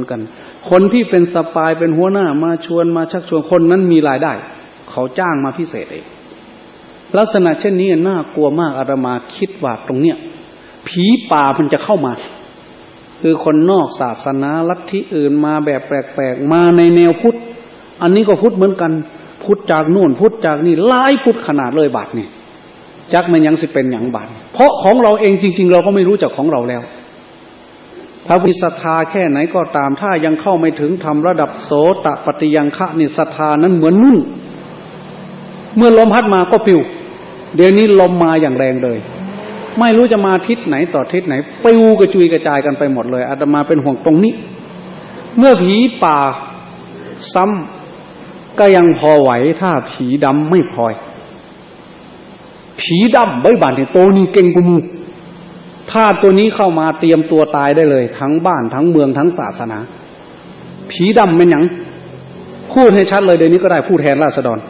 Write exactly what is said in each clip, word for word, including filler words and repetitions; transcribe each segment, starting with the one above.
กันคนที่เป็นสปายเป็นหัวหน้ามาชวนมาชักชวนคนนั้นมีรายได้เขาจ้างมาพิเศษเองลักษณะเช่นนี้น่ากลัวมากอาตมาคิดว่าตรงเนี้ยผีป่ามันจะเข้ามาคือคนนอกศาสนาลัทธิอื่นมาแบบแปลกๆมาในแนวพุทธอันนี้ก็พุทธเหมือนกันพุทธจากโน่นพุทธจากนี่หลายพุทธขนาดเลยบาดนี่จักมันยังสิเป็นอย่างบาดเพราะของเราเองจริงๆเราก็ไม่รู้จักของเราแล้วถ้ามีศรัทธาแค่ไหนก็ตามถ้ายังเข้าไม่ถึงทำระดับโสตปฏิยังคะนี่ศรัทธานั้นเหมือนนุ่นเมื่อลมพัดมาก็ปลิวเดี๋ยวนี้ลมมาอย่างแรงเลยไม่รู้จะมาทิศไหนต่อทิศไหนปลิวกระจุยกระจายกันไปหมดเลยอาตมาเป็นห่วงตรงนี้เมื่อผีป่าซ้ำก็ยังพอไหวถ้าผีดำไม่พอผีดำใบบานที่โตนี่เก่งกูมูถ้าตัวนี้เข้ามาเตรียมตัวตายได้เลยทั้งบ้านทั้งเมืองทั้งศาสนาผีดำเป็นหยังพูดให้ชัดเลยเดี๋ยวนี้ก็ได้พูดแทนราษฎร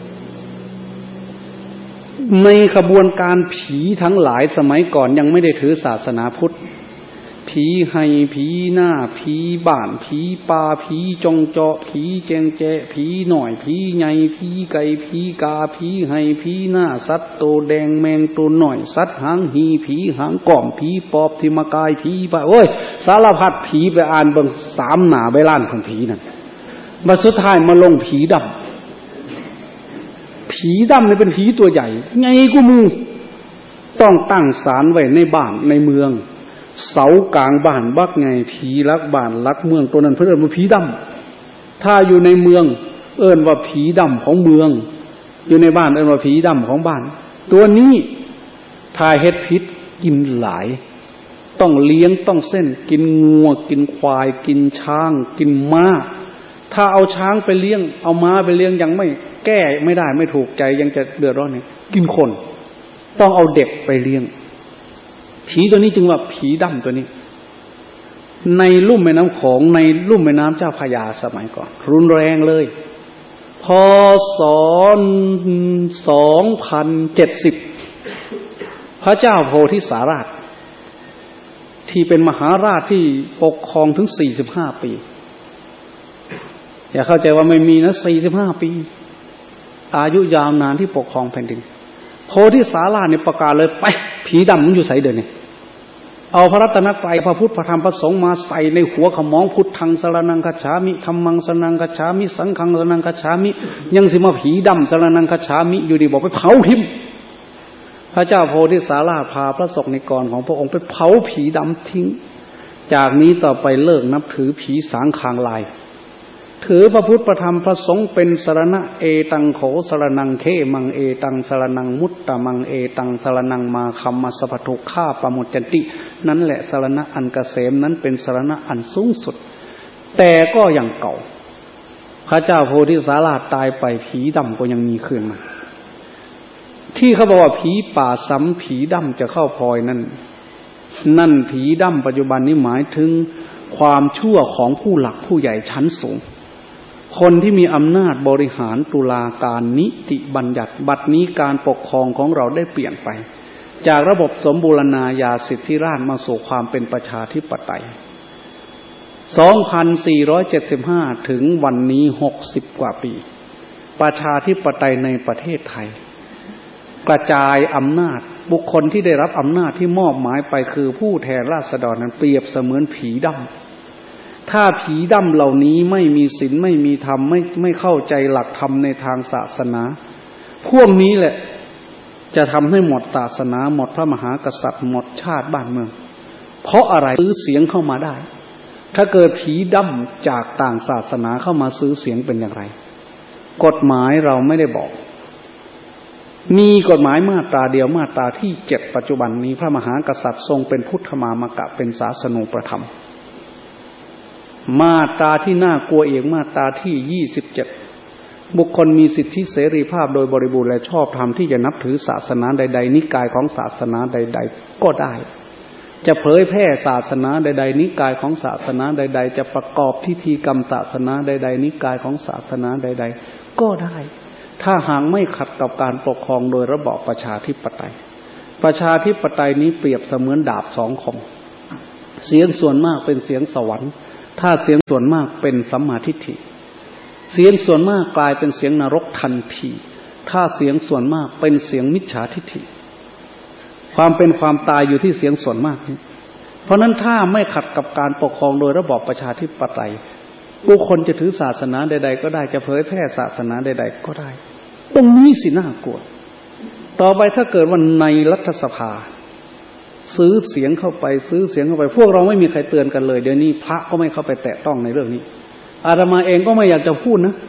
ในขบวนการผีทั้งหลายสมัยก่อนยังไม่ได้ถือศาสนาพุทธผีไห้ผีหน้าผีบ้านผีปลาผีจงเจาะผีแจงแจผีหน่อยผีใหญ่ผีไก่ผีกาผีไห้ผีหน้าสัตว์โตแดงแมงตัวหน่อยสัตว์หางหีผีหางก่อมผีปอบทิมกายผีไปโอ้ยสารพัดผีไปอ่านเบิ่งสามหน้าใบล้านของผีนั่นมาสุดท้ายมาลงผีดำผีดำนี่เป็นผีตัวใหญ่ไงกูมูต้องตั้งศาลไว้ในบ้านในเมืองเสากลางบ้านบักไงผีรักบ้านรักเมืองตัวนั้นเพิ่นเอิ้นว่าผีดำถ้าอยู่ในเมืองเอิ้นว่าผีดำของเมืองอยู่ในบ้านเอิ้นว่าผีดำของบ้านตัวนี้ถ้าเฮ็ดผิดกินหลายต้องเลี้ยงต้องเส้นกินงัวกินควายกินช้างกินม้าถ้าเอาช้างไปเลี้ยงเอาม้าไปเลี้ยงยังไม่แก้ไม่ได้ไม่ถูกใจยังจะเดือดร้อนเนี่ยกินคนต้องเอาเด็กไปเลี้ยงผีตัวนี้จึงว่าผีดำตัวนี้ในลุ่มแม่น้ำโขงในลุ่มแม่น้ำเจ้าพระยาสมัยก่อนรุนแรงเลยพ.ศ. สองพันเจ็ดสิบพระเจ้าโพธิสาราชที่เป็นมหาราชที่ปกครองถึงสี่สิบห้าปีอย่าเข้าใจว่าไม่มีนะสี่สิบห้าปีอายุยาวนานที่ปกครองแผ่นดินโพธิสาราชเนี่ยประกาศเลยไปผีดำมันอยู่ไสเดินนี่เอาพระรัตนตรัยพระพุทธพระธรรมพระสงฆ์มาใส่ในหัวขมองพุทธังสรณังคัจฉามิธัมมังสรณังคัจฉามิสังฆังสรณังคัจฉามิยังสิมาผีดำสรณังคัจฉามิอยู่ดีบอกไปเผาทิ่มพระเจ้าโพธิสาราชพาพระสงฆ์นิกรของพระองค์ไปเผาผีดำทิ้งจากนี้ต่อไปเลิกนับถือผีสางคางลายถือพระพุทธพระธรรมพระสงฆ์เป็นสรณะเอตังโขสรณังเขมังเอตังสรณังมุตตะมังเอตังสรณังมาคัมมัสสะปทุข้าปมุจจันตินั่นแหละสรณะอันเกษมนั้นเป็นสรณะอันสูงสุดแต่ก็ยังเก่าพระเจ้าโพธิสาราชตายไปผีดำก็ยังมีขึ้นมาที่เขาบอกว่าผีป่าซ้ำผีดำจะเข้าพลอยนั่นนั่นผีดำปัจจุบันนี้หมายถึงความชั่วของผู้หลักผู้ใหญ่ชั้นสูงคนที่มีอำนาจบริหารตุลาการนิติบัญญัติบัดนี้การปกครองของเราได้เปลี่ยนไปจากระบบสมบูรณาญาสิทธิราชย์มาสู่ความเป็นประชาธิปไตย สองพันสี่ร้อยเจ็ดสิบห้า ถึงวันนี้หกสิบกว่าปีประชาธิปไตยในประเทศไทยกระจายอำนาจบุคคลที่ได้รับอำนาจที่มอบหมายไปคือผู้แทนราษฎรนั้นเปรียบเสมือนผีดำถ้าผีดำเหล่านี้ไม่มีศีลไม่มีธรรมไม่ไม่เข้าใจหลักธรรมในทางศาสนาพวกนี้แหละจะทำให้หมดศาสนาหมดพระมหากษัตริย์หมดชาติบ้านเมืองเพราะอะไรซื้อเสียงเข้ามาได้ถ้าเกิดผีดำจากต่างศาสนาเข้ามาซื้อเสียงเป็นอย่างไรกฎหมายเราไม่ได้บอกมีกฎหมายมาตราเดียวมาตราที่เจ็ดปัจจุบันนี้พระมหากษัตริย์ทรงเป็นพุทธมามกะเป็นศาสนูปธรรมมาตราที่น่ากลัวเองมาตราที่ยี่สิบเจ็ดบุคคลมีสิทธิเสรีภาพโดยบริบูรณ์และชอบธรรมที่จะนับถือศาสนาใดๆนิกายของศาสนาใดๆก็ได้จะเผยแพร่ศาสนาใดๆนิกายของศาสนาใดๆจะประกอบพิธีกรรมศาสนาใดๆนิกายของศาสนาใดๆก็ได้ถ้าหากไม่ขัดกับการปกครองโดยระบอบประชาธิปไตยประชาธิปไตยนี้เปรียบเสมือนดาบสองคมเสียงส่วนมากเป็นเสียงสวรรค์ถ้าเสียงส่วนมากเป็นสัมมาทิฏฐิเสียงส่วนมากกลายเป็นเสียงนรกทันทีถ้าเสียงส่วนมากเป็นเสียงมิจฉาทิฏฐิความเป็นความตายอยู่ที่เสียงส่วนมากนี้เพราะนั้นถ้าไม่ขัดกับการปกครองโดยระบอบประชาธิปไตยบุคคลจะถือศาสนาใดๆก็ได้จะเผยแพร่ศาสนาใดๆก็ได้ตรงนี้สิน่ากลัวต่อไปถ้าเกิดว่าในรัฐสภาซื้อเสียงเข้าไปซื้อเสียงเข้าไปพวกเราไม่มีใครเตือนกันเลยเดี๋ยวนี้พระก็ไม่เข้าไปแตะต้องในเรื่องนี้อาตมาเองก็ไม่อยากจะพูดนะ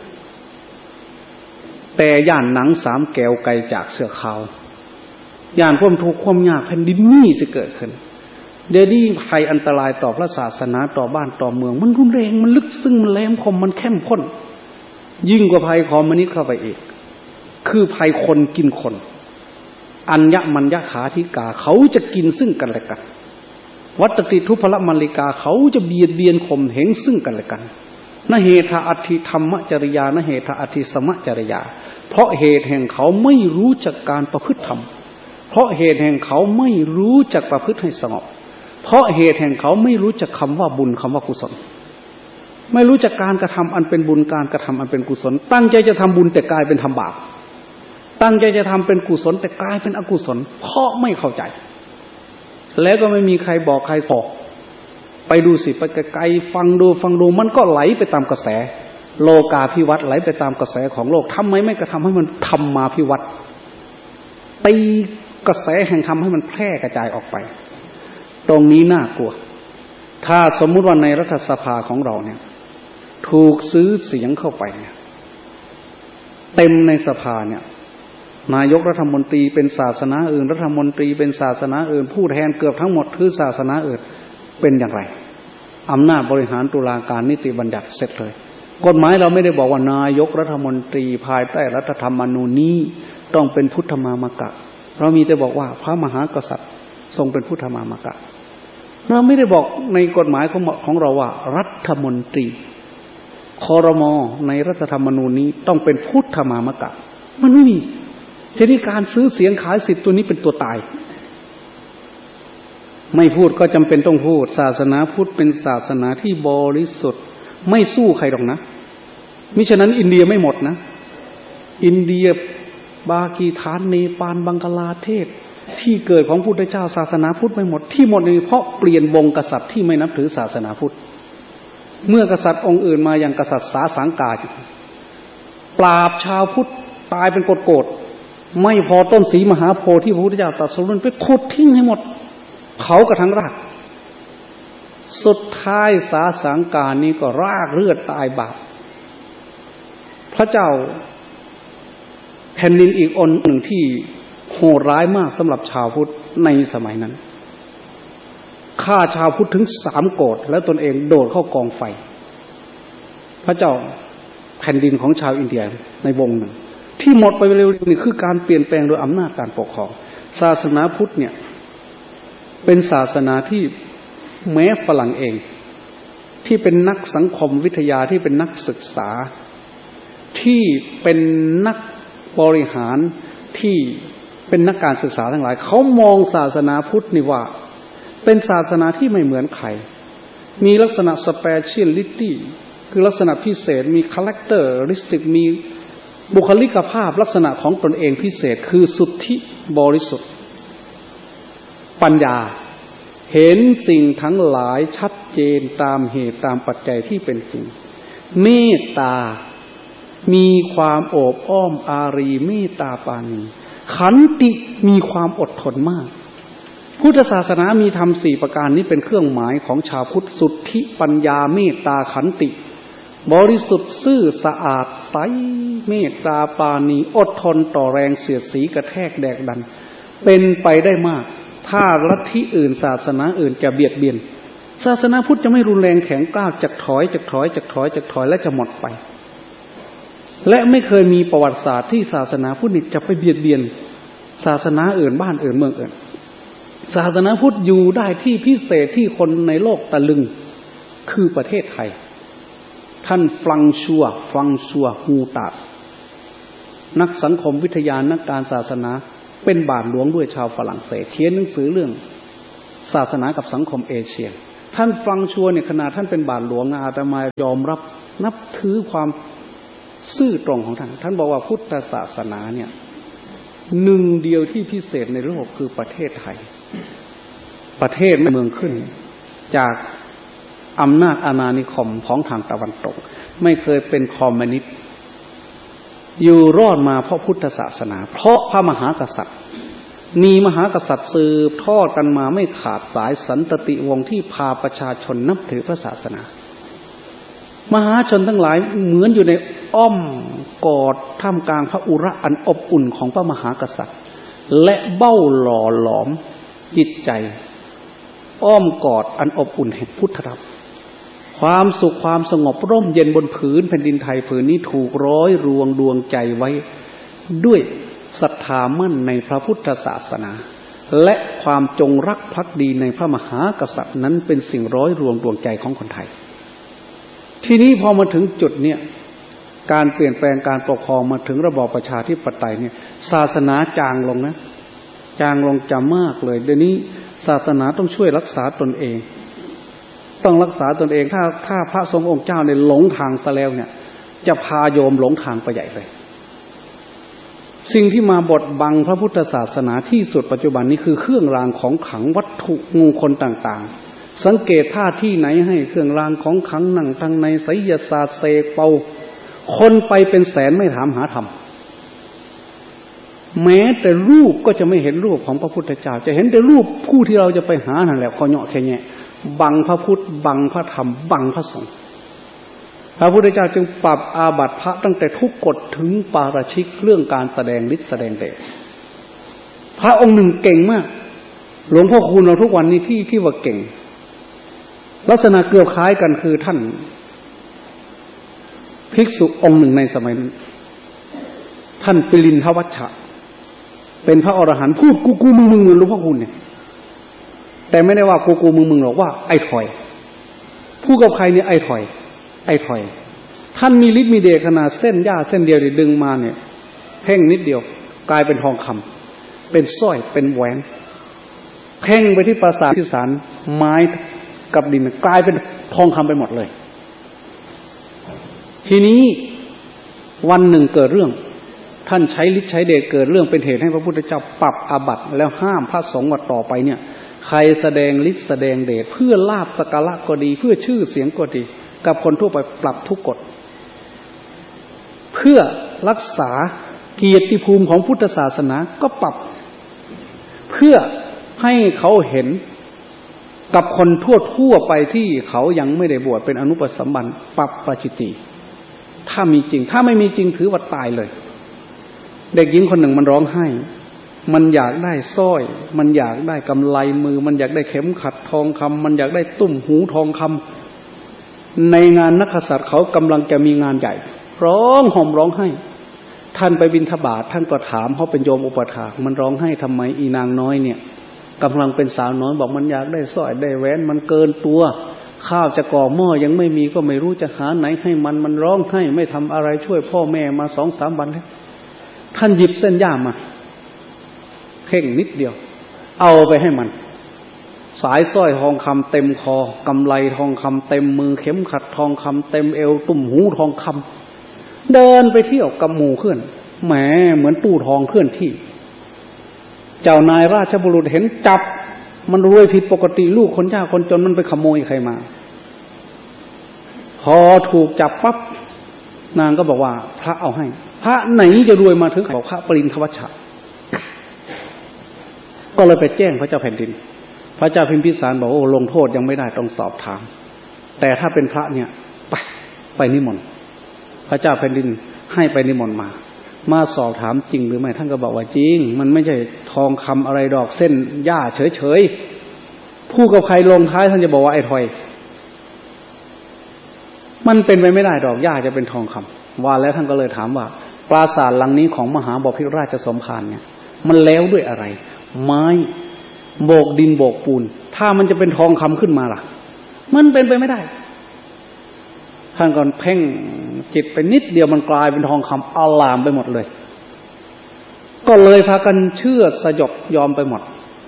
แต่ย่านหนังสามแก้วไกลจากเสือขาวย่านความทุกข์ความยากแผ่นดินนี้จะเกิดขึ้นเดี๋ยวนี้ภัยอันตรายต่อพระศาสนาต่อบ้านต่อเมืองมันรุนแรงมันลึกซึ้งมันแหลมคมมันเข้มข้นยิ่งกว่าภัยคอมมิวนิสต์เข้าไปอีกคือภัยคนกินคนอัญญมัญญขาธิกาเขาจะกินซึ่งกันและกันวัตติทุพพละมัลลิกาเขาจะเบียดเบียนข่มเหงซึ่งกันและกันนเหทะอัตถิธรรมจริยานเหทะอัตถิสมจริยาเพราะเหตุแห่งเขาไม่รู้จักการประพฤติธรรมเพราะเหตุแห่งเขาไม่รู้จักประพฤติให้สงบเพราะเหตุแห่งเขาไม่รู้จักคำว่าบุญคำว่ากุศลไม่รู้จักการกระทำอันเป็นบุญการกระทำอันเป็นกุศลตั้งใจจะทำบุญแต่กลายเป็นทำบาปตั้งใจจะทำเป็นกุศลแต่กลายเป็นอกุศลเพราะไม่เข้าใจแล้วก็ไม่มีใครบอกใครสอนไปดูสิไปไกลๆฟังดูฟังดูมันก็ไหลไปตามกระแสโลกาภิวัตน์ไหลไปตามกระแสของโลกทำไมไม่กระทำให้มันธรรมาภิวัตน์ตีกระแสแห่งธรรมให้มันแพร่กระจายออกไปตรงนี้น่ากลัวถ้าสมมุติว่าในรัฐสภาของเราเนี่ยถูกซื้อเสียงเข้าไปเนี่ยเต็มในสภาเนี่ยนายกรัฐมนตรีเป็นศาสนาอื่นรัฐมนตรีเป็นศาสนาอื่นผู้แทนเกือบทั้งหมดคือศาสนาอื่นเป็นอย่างไรอำนาจบริหารตุลาการนิติบัญญัติเสร็จเลยกฎหมายเราไม่ได้บอกว่านายกรัฐมนตรีภายใต้รัฐธรรมนูญนี้ต้องเป็นพุทธมามกะเรามีแต่บอกว่าพระมหากษัตริย์ทรงเป็นพุทธมามกะเราไม่ได้บอกในกฎหมายของของเราว่ารัฐมนตรีครม.ในรัฐธรรมนูญนี้ต้องเป็นพุทธมามกะมันไม่มีทีนี้การซื้อเสียงขายสิทธิ์ตัวนี้เป็นตัวตายไม่พูดก็จำเป็นต้องพูดศาสนาพุทธเป็นศาสนาที่บริสุทธิ์ไม่สู้ใครหรอกนะมิฉะนั้นอินเดียไม่หมดนะอินเดียปากีสถานเนปาลบังกลาเทศที่เกิดของพุทธเจ้าศาสนาพุทธไม่หมดที่หมดนี่เพราะเปลี่ยนวงกษัตริย์ที่ไม่นับถือศาสนาพุทธเมื่อกษัตริย์องค์อื่นมาอย่างกษัตริย์สาสังกาปราบชาวพุทธตายเป็นโกรธๆไม่พอต้นศรีมหาโพธิ์ที่พระพุทธเจ้าตรัสรู้ไปขุดทิ้งให้หมดเผากระทั่งรากสุดท้ายสาสังกานี้ก็รากเลือดตายบาปพระเจ้าแผ่นดินอีกองค์หนึ่งที่โหดร้ายมากสำหรับชาวพุทธในสมัยนั้นฆ่าชาวพุทธถึงสามโกฏแล้วตนเองโดดเข้ากองไฟพระเจ้าแผ่นดินของชาวอินเดียในวงหนึ่งที่หมดไปเร็วๆนี่คือการเปลี่ยนแปลงโดยอำนาจการปกครองศาสนาพุทธเนี่ยเป็นศาสนาที่แม้ฝรั่งเองที่เป็นนักสังคมวิทยาที่เป็นนักศึกษาที่เป็นนักบริหารที่เป็นนักการศึกษาทั้งหลายเขามองศาสนาพุทธนี่ว่าเป็นศาสนาที่ไม่เหมือนใครมีลักษณะสเปเชียลิตี้คือลักษณะพิเศษมีคาแรคเตอร์ริสติกมีบุคลิกภาพลักษณะของตนเองพิเศษคือสุทธิบริสุทธิ์ปัญญาเห็นสิ่งทั้งหลายชัดเจนตามเหตุตามปัจจัยที่เป็นจริงเมตตามีความโอบอ้อมอารีเมตตาปานีขันติมีความอดทนมากพุทธศาสนามีธรรมสี่ประการนี้เป็นเครื่องหมายของชาวพุทธสุทธิปัญญาเมตตาขันติบริสุทธิ์ซื่อสะอาดใสเมตตาปานีอดทนต่อแรงเสียดสีกระแทกแดกดันเป็นไปได้มากถ้าลัทธิอื่นศาสนาอื่นจะเบียดเบียนศาสนาพุทธจะไม่รุนแรงแข็งกร้าวจะถอยจะถอยจะถอยจะถอยและจะหมดไปและไม่เคยมีประวัติศาสตร์ที่ศาสนาพุทธจะไปเบียดเบียนศาสนาอื่นบ้านอื่นเมืองอื่นศาสนาพุทธอยู่ได้ที่พิเศษที่คนในโลกตะลึงคือประเทศไทยท่านฟรังชัวฟรังชัวฮูตานักสังคมวิทยานักการศาสนาเป็นบาทหลวงด้วยชาวฝรั่งเศสเขียนหนังสือเรื่องศาสนากับสังคมเอเชียท่านฟังชัวร์เนี่ยขนาดท่านเป็นบาทหลวงอาตมายอมรับนับถือความซื่อตรงของท่านท่านบอกว่าพุทธศาสนาเนี่ยหนึ่งเดียวที่พิเศษในโลกคือประเทศไทยประเทศเมืองขึ้นจากอำนาจอาณานิคมของทางตะวันตกไม่เคยเป็นคอมมิวนิสต์อยู่รอดมาเพราะพุทธศาสนาเพราะพระมหากษัตริย์มีมหากษัตริย์สืบทอดกันมาไม่ขาดสายสันตติวงศ์ที่พาประชาชนนับถือพระศาสนามหาชนทั้งหลายเหมือนอยู่ในอ้อมกอดท่ามกลางพระอุระอันอบอุ่นของพระมหากษัตริย์และเบ้าหล่อหลอมจิตใจอ้อมกอดอันอบอุ่นแห่งพุทธธรรมความสุขความสงบร่มเย็นบนผืนแผ่นดินไทยผืนนี้ถูกร้อยรวงดวงใจไว้ด้วยศรัทธามั่นในพระพุทธศาสนาและความจงรักภักดีในพระมหากษัตริย์นั้นเป็นสิ่งร้อยรวงดวงใจของคนไทยทีนี้พอมาถึงจุดเนี่ยการเปลี่ยนแปลงการปกครองมาถึงระบอบประชาธิปไตยเนี่ยศาสนาจางลงนะจางลงจะมากเลยเดี๋ยวนี้ศาสนาต้องช่วยรักษาตนเองต้องรักษาตนเองถ้าถ้าพระสงฆ์องค์เจ้าเนี่ยหลงทางซะแล้วเนี่ยจะพาโยมหลงทางไปใหญ่เลยสิ่งที่มาบดบังพระพุทธศาสนาที่สุดปัจจุบันนี้คือเครื่องรางของขลังวัตถุมงคลต่างๆสังเกตท่าที่ไหนให้เครื่องรางของขลังหนังทางในไสยศาสตร์เสกเป่าคนไปเป็นแสนไม่ถามหาธรรมแม้แต่รูปก็จะไม่เห็นรูปของพระพุทธเจ้าจะเห็นแต่รูปผู้ที่เราจะไปหานั่นแหละคอเหาะแค่แง่บังพระพุทธบังพระธรรมบังพระสงฆ์พระพุทธเจ้าจึงปรับอาบัติพระตั้งแต่ทุกกฎถึงปาราชิกเรื่องการแสดงฤทธิ์แสดงเดชพระองค์หนึ่งเก่งมากหลวงพ่อคูณเราทุกวันนี้ที่ที่ว่าเก่งลักษณะเกือบคล้ายกันคือท่านภิกษุองค์หนึ่งในสมัยนั้นท่านปิลินทวัชชะเป็นพระอรหันต์พูดกูกูมึงมึงเหมือนหลวงพ่อคูณเนี่ยแต่ไม่ได้ว่ากูกูมึงมึงหรอกว่าไอ้ถอยพูดกับใครเนี่ยไอ้ถอยไอ้ถอยท่านมีฤทธิ์มีเดชขนาดเส้นหญ้าเส้นเดียวที่ดึงมาเนี่ยเพ่งนิดเดียวกลายเป็นทองคำเป็นสร้อยเป็นแหวนเพ่งไปที่ปราสาทที่ศาลไม้กับดินกลายเป็นทองคำไปหมดเลยทีนี้วันหนึ่งเกิดเรื่องท่านใช้ฤทธิ์ใช้เดชเกิดเรื่องเป็นเหตุให้พระพุทธเจ้าปรับอาบัติแล้วห้ามพระสงฆ์ว่าต่อไปเนี่ยใครแสดงฤทธิ์แสดงเดชเพื่อลาภสักการะก็ดีเพื่อชื่อเสียงก็ดีกับคนทั่วไปปรับทุกกฎเพื่อรักษาเกียรติภูมิของพุทธศาสนาก็ปรับเพื่อให้เขาเห็นกับคนทั่วทั่วไปที่เขายังไม่ได้บวชเป็นอนุปสัมบันปรับปาจิตติถ้ามีจริงถ้าไม่มีจริงถือว่าตายเลยเด็กหญิงคนหนึ่งมันร้องไห้มันอยากได้สร้อยมันอยากได้กำไลมือมันอยากได้เข็มขัดทองคำมันอยากได้ตุ้มหูทองคำในงานนักษัตริย์เขากำลังจะมีงานใหญ่ร้องห่มร้องไห้ท่านไปบิณฑบาตท่านก็ถามเขาเป็นโยมอุปถากมันร้องไห้ทำไมอีนางน้อยเนี่ยกำลังเป็นสาวน้อยบอกมันอยากได้สร้อยได้แหวนมันเกินตัวข้าวจะก่อหม้อยังไม่มีก็ไม่รู้จะหาไหนให้มันมันร้องไห้ไม่ทำอะไรช่วยพ่อแม่มาสองสามวันแล้วท่านหยิบเส้นหญ้ามาเพ่งนิดเดียวเอาไปให้มันสายสร้อยทองคำเต็มคอกำไลทองคำเต็มมือเข็มขัดทองคำเต็มเอวตุ่มหูทองคำเดินไปเที่ยวกับหมู่เพื่อนแหมเหมือนตู้ทองเคลื่อนที่เจ้านายราชบุรุษเห็นจับมันรวยผิดปกติลูกคนยากคนจนมันไปขโมยใครมาพอถูกจับปั๊บนางก็บอกว่าพระเอาให้พระไหนจะรวยมาถึงบอกพระปรินทวัชชะก็เลยไปแจ้งพระเจ้าแผ่นดินพระเจ้าพิมพิสารบอกโอ้ลงโทษยังไม่ได้ต้องสอบถามแต่ถ้าเป็นพระเนี่ยไปไปนิมนต์พระเจ้าแผ่นดินให้ไปนิมนต์มามาสอบถามจริงหรือไม่ท่านก็บอกว่าจริงมันไม่ใช่ทองคำอะไรดอกเส้นหญ้าเฉยๆพูดกับใครลงท้ายท่านจะบอกว่าไอ้ถอยมันเป็นไปไม่ได้ดอกหญ้าจะเป็นทองคำว่าแล้วท่านก็เลยถามว่าปราสาทหลังนี้ของมหาบพิตรราชสมภารเนี่ยมันแล้วด้วยอะไรไม้โบกดินโบกปูนถ้ามันจะเป็นทองคำขึ้นมาล่ะมันเป็นไปไม่ได้ท่านก็เพ่งจิตไปนิดเดียวมันกลายเป็นทองคำอลามไปหมดเลยก็เลยพากันเชื่อสยบยอมไปหมด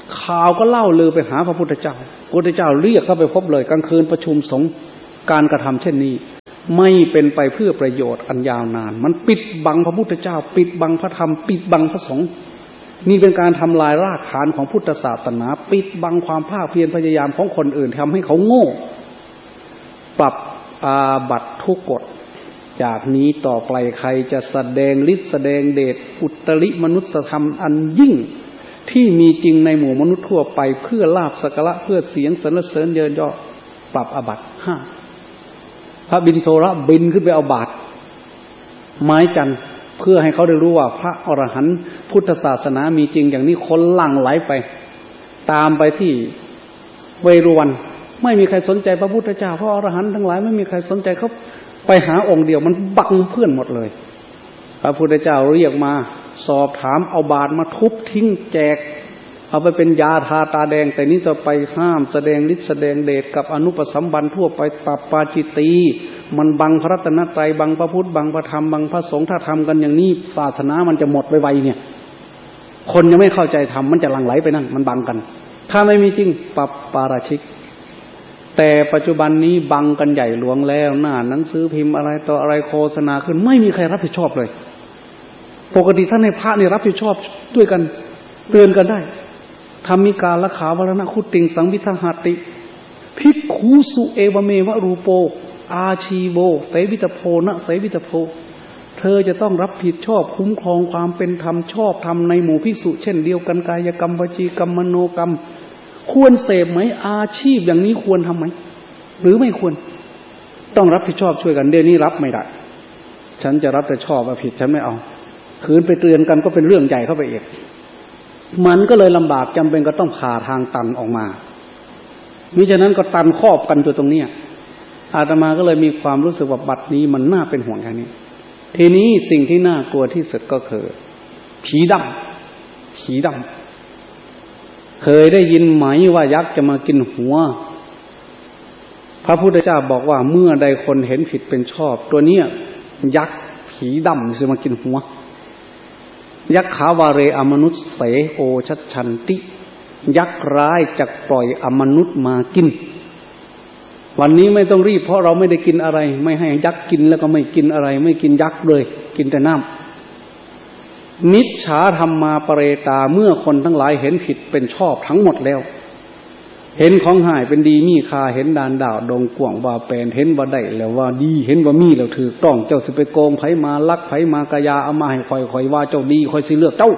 ข่าวก็เล่าลือไปหาพระพุทธเจ้าพระพุทธเจ้าเรียกเข้าไปพบเลยกลางคืนประชุมสงฆ์การกระทำเช่นนี้ไม่เป็นไปเพื่อประโยชน์อันยาวนานมันปิดบังพระพุทธเจ้าปิดบังพระธรรมปิดบังพระสงฆ์นี่เป็นการทำลายรากฐานของพุทธศาสนาปิดบังความภาคเพียรพยายามของคนอื่นทำให้เขาโง่ปรับอาบัติทุกกฎจากนี้ต่อไปใครจะแสดงฤทธิ์แสดงเดชอุตริมนุสธรรมอันยิ่งที่มีจริงในหมู่มนุษย์ทั่วไปเพื่อลาภสักการะเพื่อเสียงสรรเสริญเยินยอปรับอาบัติห้าพระบิณฑโธระบินขึ้นไปเอาบาตรไม้จันทร์เพื่อให้เขาได้รู้ว่าพระอรหันต์พุทธศาสนามีจริงอย่างนี้คนหลั่งไหลไปตามไปที่เวรุวันไม่มีใครสนใจพระพุทธเจ้าพระอรหันต์ทั้งหลายไม่มีใครสนใจเขาไปหาองค์เดียวมันบังเพื่อนหมดเลยพระพุทธเจ้าเรียกมาสอบถามเอาบาตรมาทุบทิ้งแจกเอาไปเป็นยาทาตาแดงแต่นี้จะไปห้ามแสดงฤทธิ์แสดงเดชกับอนุปสัมบันทั่วไปปรับปาจิตตีมันบังพระรัตนตรัยบังพระพุทธบังพระธรรมบังพระสงฆ์ถ้าทำกันอย่างนี้ศาสนามันจะหมดไวๆเนี่ยคนยังไม่เข้าใจธรรมมันจะหลั่งไหลไปนั่นมันบังกันถ้าไม่มีจริงปรับปาราชิกแต่ปัจจุบันนี้บังกันใหญ่หลวงแล้วหน้าหนังสือพิมพ์อะไรต่ออะไรโฆษณาขึ้นไม่มีใครรับผิดชอบเลยปกติท่านในพระนี่รับผิดชอบด้วยกันเตือนกันได้ธรรมิกาลขาวรณคุติงสังวิทหติภิกขุสุเอวเมวะรูโปอาชีโวเสวิตโพนะเสวิตโพเธอจะต้องรับผิดชอบคุ้มครองความเป็นธรรมชอบธรรมในหมู่ภิกษุเช่นเดียวกันกายกรรมวจีกรรมมโนกรรมควรเสพไหมอาชีพอย่างนี้ควรทำไหมหรือไม่ควรต้องรับผิดชอบช่วยกันเดี๋ยวนี้รับไม่ได้ฉันจะรับแต่ชอบผิดฉันไม่เอาคืนไปเตือนกันก็เป็นเรื่องใหญ่เข้าไปอีกมันก็เลยลำบากจำเป็นก็ต้องผ่าทางตันออกมามิฉะนั้นก็ตันครอบกันอยู่ตรงนี้อาตมาก็เลยมีความรู้สึกว่าบัดนี้มันน่าเป็นห่วงอย่างนี้ทีนี้สิ่งที่น่ากลัวที่สุดก็คือผีดำผีดำเคยได้ยินไหมว่ายักษ์จะมากินหัวพระพุทธเจ้าบอกว่าเมื่อใดคนเห็นผิดเป็นชอบตัวเนี้ยยักษ์ผีดำจะมากินหัวยักษ์ขาวาเรอมนุษย์เสโอชัชชันติยักษ์ร้ายจะปล่อยอมนุษย์มากินวันนี้ไม่ต้องรีบเพราะเราไม่ได้กินอะไรไม่ให้ยักษ์กินแล้วก็ไม่กินอะไรไม่กินยักษ์เลยกินแต่น้ำมิจฉาธรรมาปเรตาเมื่อคนทั้งหลายเห็นผิดเป็นชอบทั้งหมดแล้วเห็นของหายเป็นดีมีค่าเห็นดานดาวดงกว่างว่าแปลนเห็นว่าได้แล้วว่าดีเห็นว่ามีแล้วถือต้องเจ้าสิไปโกงไผมาลักไผมากายาเอามาให้คอยคอยว่าเจ้าดีคอยสิเลือกเจ้า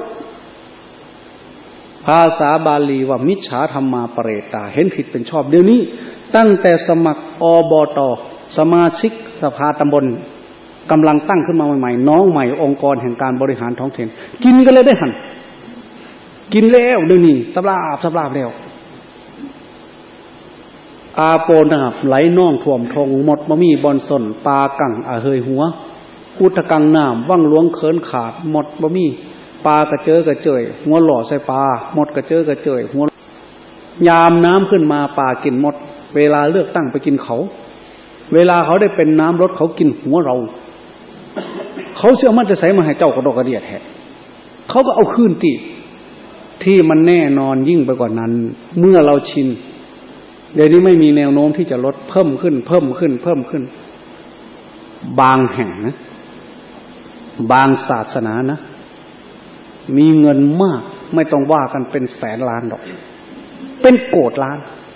ภาษาบาลีว่ามิจฉาธรรมาปเรตาเห็นผิดเป็นชอบเดี๋ยวนี้ตั้งแต่สมัครอบต.สมาชิกสภาตำบลกำลังตั้งขึ้นมาใหม่ๆน้องใหม่องค์กรแห่งการบริหารท้องถิ่นกินกันเลยได้หันกินแล้วเดี๋ยวนี้สำราบสำราบแล้วอาโปนาบไหลน่องท่วมทงหมดบ่มีบอนสนปลากังอาเฮยหัวอุทกังน้ำว่างหลวงเขินขาดหมดบ่มีปลากระเจอกระเจยหัวหล่อใส่ปลาหมดกระเจอกระเจยหัวยามน้ำขึ้นมาปลากินหมดเวลาเลือกตั้งไปกินเขาเวลาเขาได้เป็นน้ำรถเขากินหัวเราเขาเชื่อมันจะใส่มาให้เจ้ากระดกกระเดียดแท้เขาก็เอาคืนตีที่มันแน่นอนยิ่งไปกว่านั้นเมื่อเราชินเดี๋ยวนี้ไม่มีแนวโน้มที่จะลดเพิ่มขึ้นเพิ่มขึ้นเพิ่มขึ้นบางแห่งนะบางศาสนานะมีเงินมากไม่ต้องว่ากันเป็นแสนล้านหรอกเป็นโกฏล้าน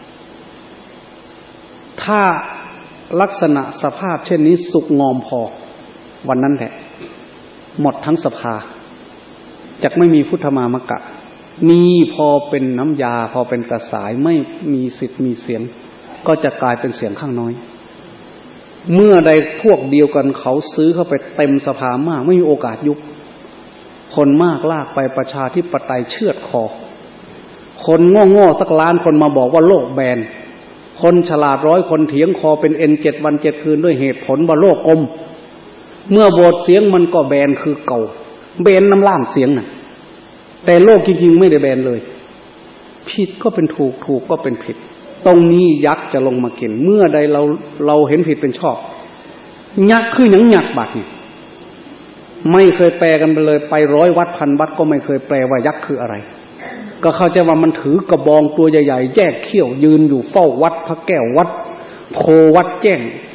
ถ้าลักษณะสภาพเช่นนี้สุกงอมพอวันนั้นแหละหมดทั้งสภาจักไม่มีพุทธมามกะมีพอเป็นน้ำยาพอเป็นกระสายไม่มีสิทธิ์มีเสียงก็จะกลายเป็นเสียงข้างน้อยเมื่อใดพวกเดียวกันเขาซื้อเข้าไปเต็มสภามากไม่มีโอกาสยุบคนมากลากไปประชาธิปไตยเชือดคอคนโง่ๆสักล้านคนมาบอกว่าโลกแบนคนฉลาดร้อยคนเถียงคอเป็นเอ็นเจ็ดวันเจ็ดคืนด้วยเหตุผลว่าโลกกลมเมื่อโหวตเสียงมันก็แบนคือเก่าแบนน้ำล่ามเสียงน่ะแต่โลกจริงๆไม่ได้แบนเลยผิดก็เป็นถูกถูกก็เป็นผิดตรงนี้ยักษ์จะลงมากินเมื่อใดเราเราเห็นผิดเป็นชอบยักษ์คือหยังยักษ์บัดนี่ไม่เคยแปลกันไปเลยไปร้อยวัดพันวัดก็ไม่เคยแปลว่ายักษ์คืออะไรก็เข้าใจว่ามันถือกระบองตัวใหญ่ๆแยกเขี้ยวยืนอยู่เฝ้าวัดพระแก้ววัดโพวัดแจ้ง